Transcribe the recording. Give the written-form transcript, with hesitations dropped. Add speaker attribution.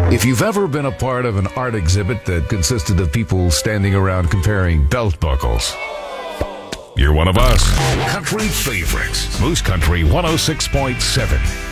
Speaker 1: If you've ever been a part of an art exhibit that consisted of people standing around comparing belt buckles, you're one of us. Country Favorites, Moose Country 106.7.